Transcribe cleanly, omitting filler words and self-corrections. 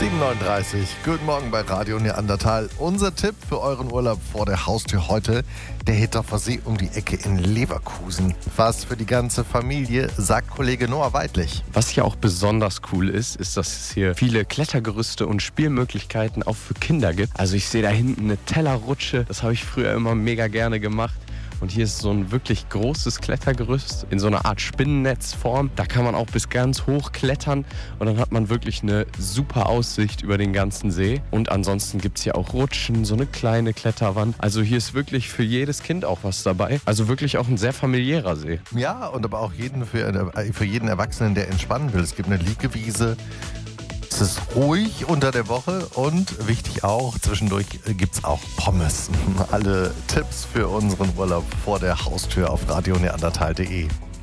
7:39. Guten Morgen bei Radio Neandertal. Unser Tipp für euren Urlaub vor der Haustür heute: der Hittorfer See um die Ecke in Leverkusen. Was für die ganze Familie, sagt Kollege Noah Weidlich. Was hier auch besonders cool ist, dass es hier viele Klettergerüste und Spielmöglichkeiten auch für Kinder gibt. Also ich sehe da hinten eine Tellerrutsche, das habe ich früher immer mega gerne gemacht. Und hier ist so ein wirklich großes Klettergerüst in so einer Art Spinnennetzform. Da kann man auch bis ganz hoch klettern und dann hat man wirklich eine super Aussicht über den ganzen See. Und ansonsten gibt es hier auch Rutschen, so eine kleine Kletterwand. Also hier ist wirklich für jedes Kind auch was dabei. Also wirklich auch ein sehr familiärer See. Ja, und aber auch für jeden Erwachsenen, der entspannen will. Es gibt eine Liegewiese. Es ist ruhig unter der Woche und wichtig auch, zwischendurch gibt es auch Pommes. Alle Tipps für unseren Urlaub vor der Haustür auf radioneandertal.de.